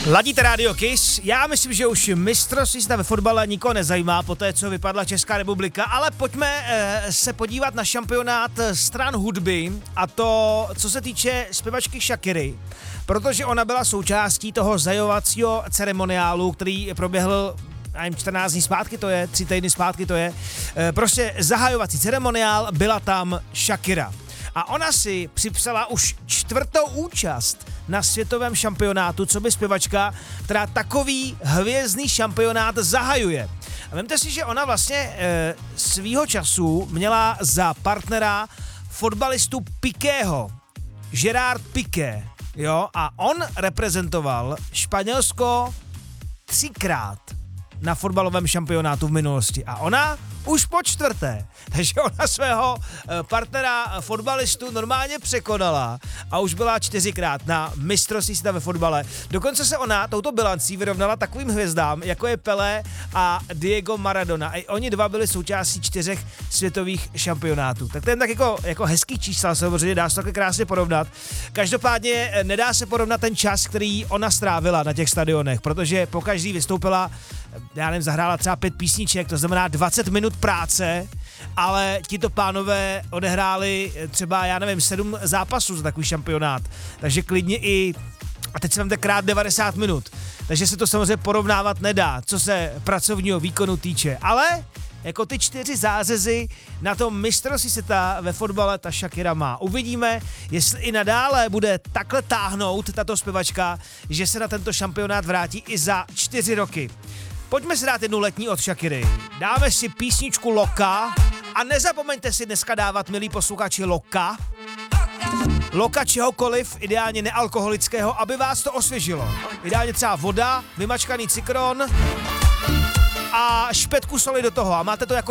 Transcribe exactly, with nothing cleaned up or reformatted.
Ladíte Radio Kiss, já myslím, že už mistrovství světa ve fotbale nikoho nezajímá po té, co vypadla Česká republika, ale pojďme e, se podívat na šampionát stran hudby a to, co se týče zpěvačky Shakiry, protože ona byla součástí toho zajovacího ceremoniálu, který proběhl nevím, čtrnáct dní zpátky to je, tři týdny zpátky to je, e, prostě zahajovací ceremoniál, byla tam Shakira. A ona si připsala už čtvrtou účast na světovém šampionátu, co by zpěvačka, která takový hvězdný šampionát zahajuje. A vemte si, že ona vlastně e, svýho času měla za partnera fotbalistu Piquého, Gerard Piqué, jo, a on reprezentoval Španělsko třikrát na fotbalovém šampionátu v minulosti. A ona už po čtvrté. Takže ona svého partnera fotbalistu normálně překonala a už byla čtyřikrát na mistrovství světa ve fotbale. Dokonce se ona touto bilancí vyrovnala takovým hvězdám, jako je Pelé a Diego Maradona. A oni dva byli součástí čtyřech světových šampionátů. Tak to je tak jako, jako hezký čísla, samozřejmě dá se taky krásně porovnat. Každopádně nedá se porovnat ten čas, který ona strávila na těch stadionech, protože pokaždý vystoupila, já nevím, zahrála třeba pět písniček, to znamená dvacet minut práce, ale tito pánové odehráli třeba, já nevím, sedm zápasů za takový šampionát. Takže klidně i, a teď se vám krát devadesát minut. Takže se to samozřejmě porovnávat nedá, co se pracovního výkonu týče. Ale jako ty čtyři zářezy na tom mistrovství světa ve fotbale ta Shakira má. Uvidíme, jestli i nadále bude takhle táhnout tato zpěvačka, že se na tento šampionát vrátí i za čtyři roky. Pojďme si dát jednu letní od Shakiry. Dáme si písničku Loka a nezapomeňte si dneska dávat, milí posluchači, Loka. Loka čehokoliv, ideálně nealkoholického, aby vás to osvěžilo. Ideálně třeba voda, vymačkaný citron a špetku soli do toho a máte to jako